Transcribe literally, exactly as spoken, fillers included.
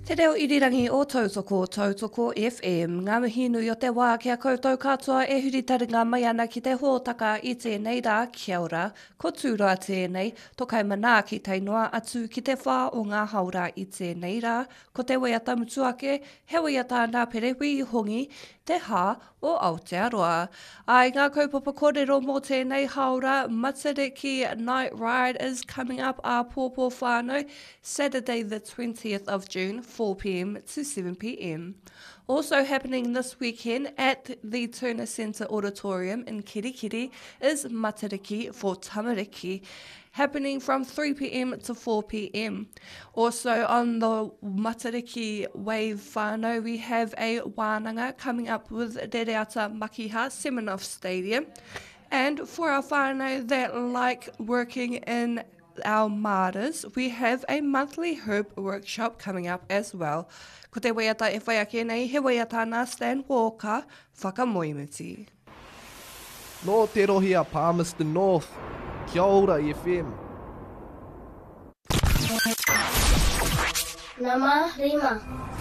Te reo irirangi o Tautoko, Tautoko F M. Ngā mihi nui o te wā kia koutou katoa e huri taringa mai ana ki te hōtaka i tēnei rā, kia ora, ko tūra tēnei, tokai manā ki teinoa atu ki te whā o ngā haura i tēnei rā, ko te waiata mutuake, he waiata nā perehui i hongi, te hā o Aotearoa. Ai ngā kaupapa kōrero mō tēnei haura, Matariki Night Ride is coming up a pōpō whānau, Saturday the twentieth of June, four p m to seven p m. Also happening this weekend at the Turner Centre Auditorium in Kirikiri is Matariki for Tamariki, happening from three p m to four p m. Also on the Matariki Wave whānau, we have a wānanga coming up with Rereata Makiha Semenov Stadium. And for our whānau that like working in our martyrs, we have a monthly herb workshop coming up as well. Ko te waiata e whai ake nei, he waiata nā Stan Walker, whakamoimuti. No te rohi a Palmerston North, kia ora F M. Nama Rima.